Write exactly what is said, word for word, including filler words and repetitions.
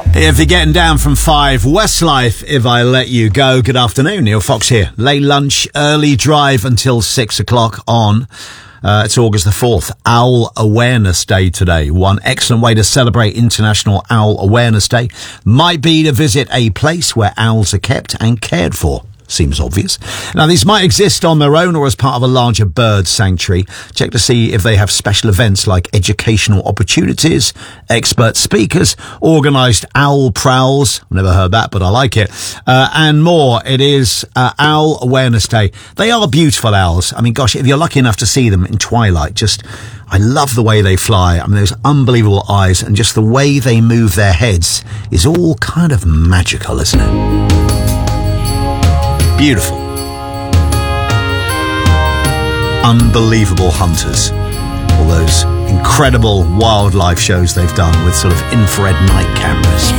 If you're getting down from five, Westlife, If I Let You Go. Good afternoon, Neil Fox here. Late lunch, early drive until six o'clock on. Uh, it's August the fourth, Owl Awareness Day today. One excellent way to celebrate International Owl Awareness Day might be to visit a place where owls are kept and cared for. Seems obvious. Now, these might exist on their own or as part of a larger bird sanctuary. Check to see if they have special events like educational opportunities, expert speakers, organised owl prowls. I've never heard that, but I like it. Uh, and more. It is uh, Owl Awareness Day. They are beautiful owls. I mean, gosh, if you're lucky enough to see them in twilight, just, I love the way they fly. I mean, those unbelievable eyes and just the way they move their heads is all kind of magical, isn't it? Beautiful. Unbelievable hunters. All those incredible wildlife shows they've done with sort of infrared night cameras.